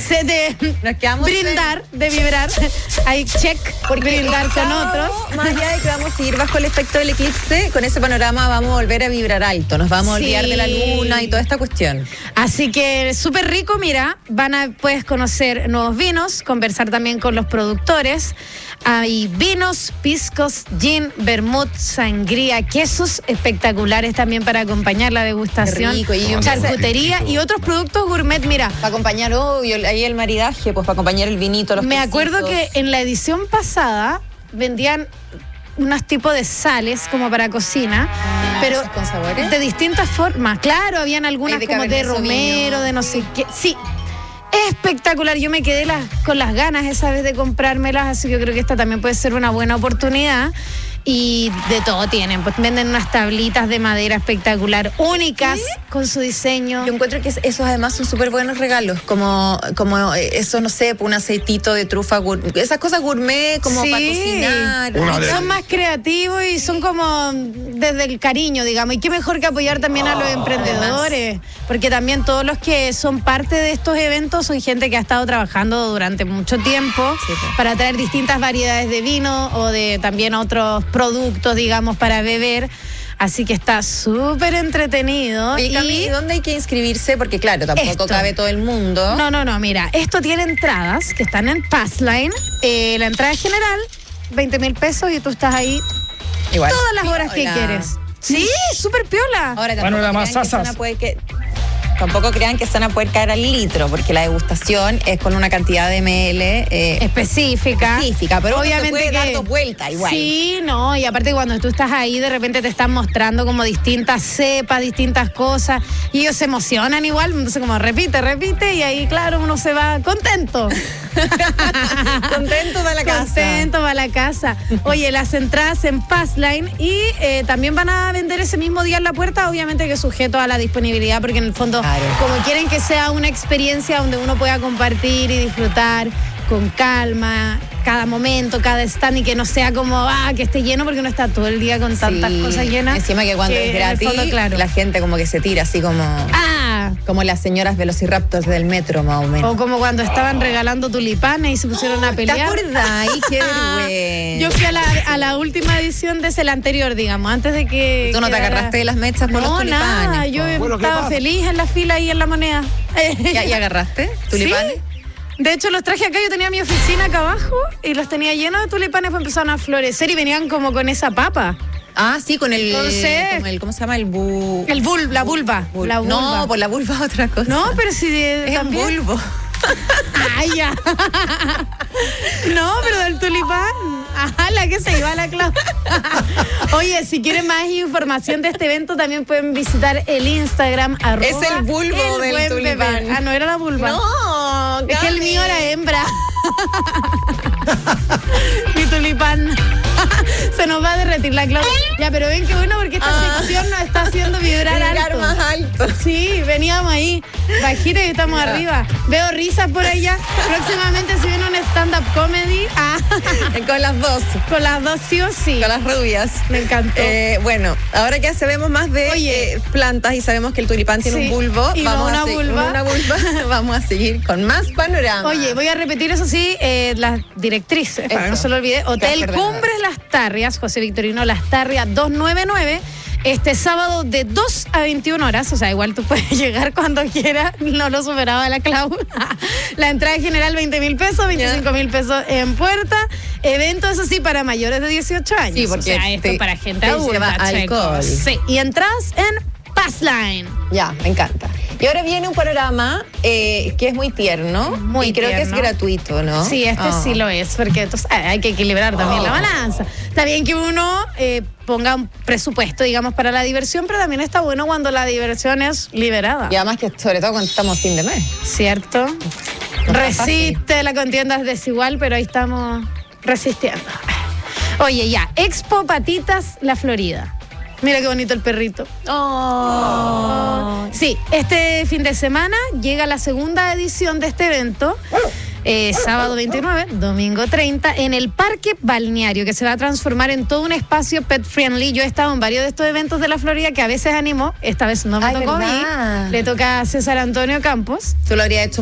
Nos quedamos brindar, de vibrar. Hay check por brindar con otros. Más allá de que vamos a seguir bajo el efecto del eclipse, con ese panorama vamos a volver a vibrar alto. Nos vamos a olvidar de la luna y toda esta cuestión. Así que súper rico, mira, puedes conocer nuevos vinos, conversar también con los productores. Hay vinos, piscos, gin, vermut, sangría, quesos espectaculares también para acompañar la degustación. Qué rico, y charcutería y otros productos gourmet, mira. Para acompañar, obvio, ahí el maridaje, pues para acompañar el vinito, los Me quesitos. acuerdo que en la edición pasada vendían unos tipos de sales como para cocina, pero con sabores de distintas formas. Claro, habían algunas de como de romero, de no sé qué. Sí, espectacular. Yo me quedé con las ganas esa vez de comprármelas, así que yo creo que esta también puede ser una buena oportunidad. Y de todo tienen, pues venden unas tablitas de madera espectacular, únicas, con su diseño. Yo encuentro que esos además son súper buenos regalos, como eso, no sé, un aceitito de trufa, esas cosas gourmet, como para cocinar. Son más creativos y son como desde el cariño, digamos. Y qué mejor que apoyar también a los emprendedores, porque también todos los que son parte de estos eventos son gente que ha estado trabajando durante mucho tiempo para traer distintas variedades de vino o de también otros productos, digamos, para beber. Así que está súper entretenido. Oye, Cami, ¿dónde hay que inscribirse? Porque claro, tampoco cabe todo el mundo. No, mira, esto tiene entradas que están en Passline. La entrada es general, 20,000 pesos, y tú estás ahí igual todas las horas que quieres. Sí, súper piola. Ahora, tampoco crean que se van a poder caer al litro, porque la degustación es con una cantidad de ml específica, pero obviamente uno se puede dar 2 vueltas igual. Sí, no, y aparte cuando tú estás ahí, de repente te están mostrando como distintas cepas, distintas cosas, y ellos se emocionan igual, entonces como repite, y ahí claro, uno se va contento. Contento va la casa. Oye, las entradas en Passline y también van a vender ese mismo día en la puerta, obviamente que sujeto a la disponibilidad, porque en el fondo, como quieren que sea una experiencia donde uno pueda compartir y disfrutar con calma cada momento, cada stand, y que no sea como que esté lleno, porque uno está todo el día con tantas cosas llenas. Encima que cuando es gratis, la gente como que se tira así como las señoras velociraptors del metro, más o menos. O como cuando estaban regalando tulipanes y se pusieron a pelear. ¿Te acordás? Ay, qué vergüenza. Yo fui a la última edición de la anterior, digamos, antes de que... ¿Tú no te agarraste de las mechas por los tulipanes? Nada, yo estaba feliz en la fila ahí en la Moneda. ¿Y agarraste tulipanes? Sí. De hecho, los traje acá, yo tenía mi oficina acá abajo y los tenía llenos de tulipanes, pues empezaron a florecer y venían como con esa papa. Ah, sí, con el... Entonces, ¿cómo se llama? La vulva. No, por la vulva es otra cosa. No, pero si es un bulbo. Ay, ya. No, pero del tulipán. Ajá, la que se iba a la clave. Oye, si quieren más información de este evento, también pueden visitar el Instagram @ Es el bulbo del tulipán. No era la vulva. No, es que el mío era hembra. Mi tulipán. Se nos va a derretir la clave. Ya, pero ven que bueno, porque esta sección nos está haciendo vibrar alto. más alto. Sí, veníamos ahí, bajito, y estamos arriba. Veo risas por allá. Próximamente se viene un stand-up comedy. Con las dos. Con las dos, sí o sí. Con las rubias. Me encantó. Bueno, ahora que sabemos más de plantas y sabemos que el tulipán tiene un bulbo, vamos a vamos a seguir con más panorama. Oye, voy a repetir eso sí, las directrices, para que no se lo olvide. Hotel Cumbres Las Tarrias, José Victorino Las Tarrias 299. Este sábado de 2 a 21 horas, o sea, igual tú puedes llegar cuando quieras, no lo superaba la Clau. La entrada general 20,000 pesos, 25,000 pesos en puerta. Evento, eso sí, para mayores de 18 años. Sí, porque o sea, esto para gente adulta, alcohol. Sí, y entras en Passline. Ya, me encanta. Y ahora viene un panorama que es muy tierno. Muy creo tierno. Que es gratuito, ¿no? Sí, sí lo es, porque entonces, hay que equilibrar también la balanza. Está bien que uno ponga un presupuesto, digamos, para la diversión, pero también está bueno cuando la diversión es liberada. Y además que sobre todo cuando estamos fin de mes. ¿Cierto? Resiste, la contienda es desigual, pero ahí estamos resistiendo. Oye, ya, Expo Patitas La Florida. Mira qué bonito el perrito. Sí, este fin de semana llega la segunda edición de este evento. Sábado 29, domingo 30, en el Parque Balneario, que se va a transformar en todo un espacio pet friendly. Yo he estado en varios de estos eventos de la Florida que a veces animo, esta vez no me tocó a mí. Le toca a César Antonio Campos. Tú lo habrías hecho